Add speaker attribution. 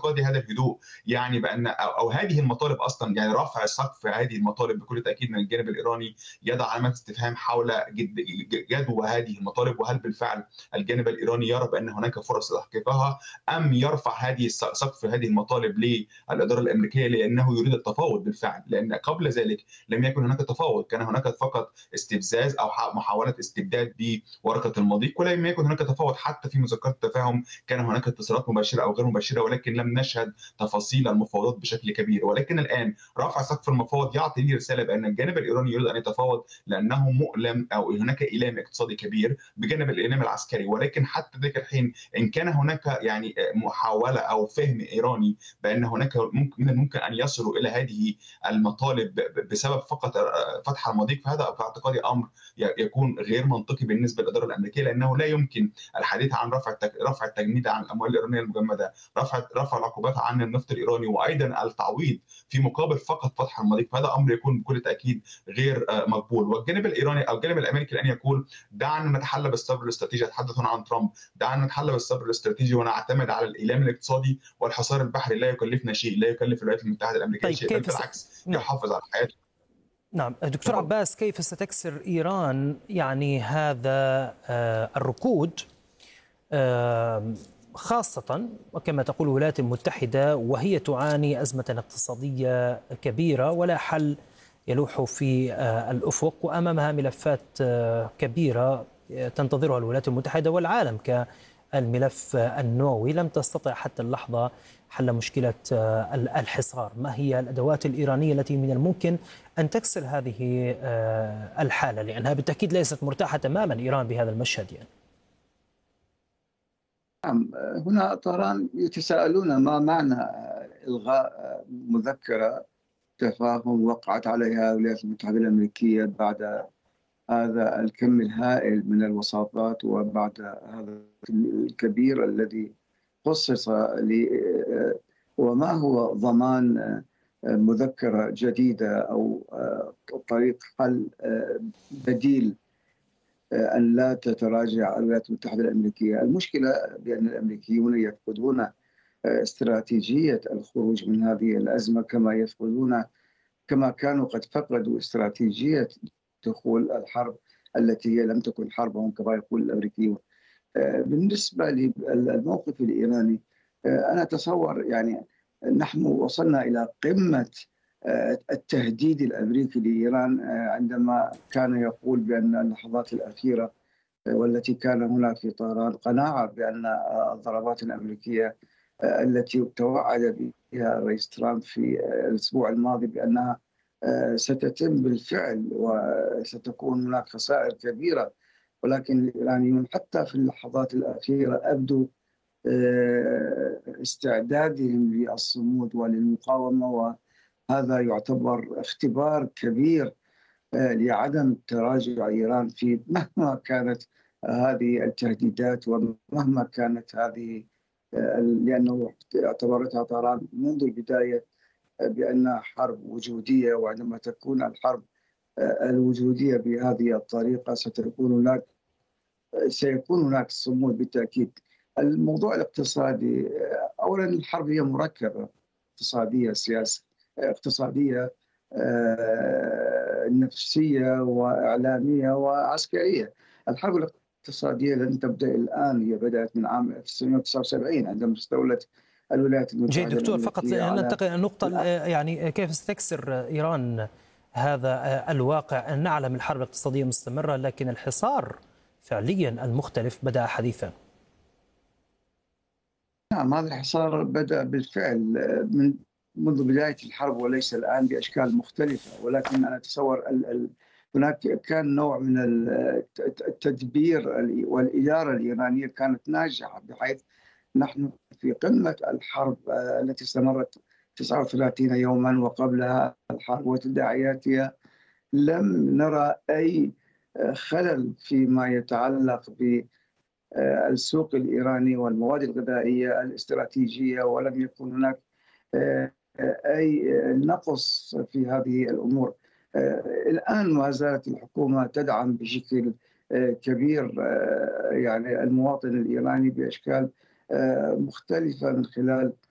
Speaker 1: يقتضي هذا الهدوء يعني بأن أو هذه المطالب أصلًا يعني رفع سقف هذه المطالب بكل تأكيد من الجانب الإيراني يضع علامات استفهام حول جدوى هذه المطالب، وهل بالفعل الجانب الإيراني يرى بأن هناك فرص لتحقيقها، أم يرفع هذه سقف هذه المطالب للإدارة الأمريكية لأنه يريد التفاوض بالفعل، لأن قبل ذلك لم يكن هناك تفاوض، كان هناك فقط استفزاز أو محاولة استبداد بورقة المضيق، ولم يكن هناك تفاوض حتى في مذكرات التفاهم، كان هناك اتصالات مباشرة أو غير مباشرة، ولكن لم نشهد تفاصيل المفاوضات بشكل كبير. ولكن الآن رفع سقف المفاوض يعطي لي رسالة بأن الجانب الإيراني يريد أن يتفاوض لأنه مؤلم أو هناك إيلام اقتصادي كبير بجانب الإيلام العسكري. ولكن حتى ذلك الحين إن كان هناك يعني محاولة أو فهم إيراني بأن هناك من الممكن أن يصلوا إلى هذه المطالب بسبب فقط فتح المضيق، فهذا في اعتقادي أمر يكون غير منطقي بالنسبة للإدارة الأمريكية، لأنه لا يمكن الحديث عن رفع التجنيد عن الأموال الإيرانية المجمدة، رفع العقوبات عن النفط الإيراني، وأيضا التعويض في مقابل فقط فتح المضيق، فهذا أمر يكون بكل تأكيد غير مقبول. والجانب الإيراني أو الجانب الأمريكي الآن يقول دعنا نتحلى بالصبر الاستراتيجي، أتحدث هنا عن ترامب، دعنا نتحلى بالصبر الاستراتيجي ونعتمد على الإيلام الاقتصادي والحصار البحري، لا يكلفنا شيء، لا يكلف الولايات المتحدة الأمريكية
Speaker 2: طيب
Speaker 1: شيء، بل بالعكس
Speaker 2: نعم.
Speaker 1: يحافظ على حياته.
Speaker 2: نعم دكتور عباس، كيف ستكسر إيران يعني هذا الركود، خاصة وكما تقول الولايات المتحدة وهي تعاني أزمة اقتصادية كبيرة ولا حل يلوح في الأفق، وأمامها ملفات كبيرة تنتظرها الولايات المتحدة والعالم كالملف النووي، لم تستطع حتى اللحظة حل مشكلة الحصار. ما هي الأدوات الإيرانية التي من الممكن أن تكسر هذه الحالة، لأنها بالتأكيد ليست مرتاحة تماما إيران بهذا المشهد يعني؟
Speaker 3: نعم، هنا طهران يتساءلون ما معنى إلغاء مذكرة تفاهم وقعت عليها الولايات المتحدة الأمريكية بعد هذا الكم الهائل من الوساطات وبعد هذا الكبير الذي خصص وما هو ضمان مذكرة جديدة أو طريق حل بديل أن لا تتراجع الولايات المتحدة الأمريكية. المشكلة بأن الأمريكيون يفقدون استراتيجية الخروج من هذه الأزمة كما كانوا قد فقدوا استراتيجية دخول الحرب التي هي لم تكن حربهم كما يقول الأمريكيون. بالنسبة للموقف الإيراني، أنا أتصور يعني نحن وصلنا إلى قمة التهديد الأمريكي لإيران عندما كان يقول بأن اللحظات الأخيرة والتي كان هناك في طهران قناعة بأن الضربات الأمريكية التي توعد بها الرئيس ترامب في الأسبوع الماضي بأنها ستتم بالفعل وستكون هناك خسائر كبيرة، ولكن الإيرانيون حتى في اللحظات الأخيرة أبدوا استعدادهم للصمود وللمقاومة، وهذا يعتبر اختبار كبير لعدم تراجع إيران في مهما كانت هذه التهديدات ومهما كانت هذه، لأنه اعتبرتها طهران منذ البداية بأنها حرب وجودية، وعندما تكون الحرب الوجودية بهذه الطريقة سيكون هناك صمود بالتأكيد. الموضوع الاقتصادي، أولا الحرب هي مركبة، اقتصادية سياسية اقتصادية نفسية وإعلامية وعسكرية. الحرب الاقتصادية لن تبدأ الآن، هي بدأت من عام 1979 عندما استولت الولايات المتحدة.
Speaker 2: جيد دكتور، فقط ننتقل إلى النقطة يعني كيف ستكسر إيران هذا الواقع؟ نعلم الحرب الاقتصادية مستمرة، لكن الحصار فعليا المختلف بدأ حديثا.
Speaker 3: نعم، هذا الحصار بدأ بالفعل منذ بداية الحرب وليس الآن بأشكال مختلفة، ولكن أنا أتصور هناك كان نوع من التدبير والإدارة الإيرانية كانت ناجحة، بحيث نحن في قمة الحرب التي استمرت 39 يوما وقبلها الحرب وتداعياتها لم نرى أي خلل فيما يتعلق بالسوق الإيراني والمواد الغذائية الاستراتيجية، ولم يكن هناك أي نقص في هذه الأمور. الآن ما زالت الحكومة تدعم بشكل كبير يعني المواطن الإيراني بأشكال مختلفة من خلال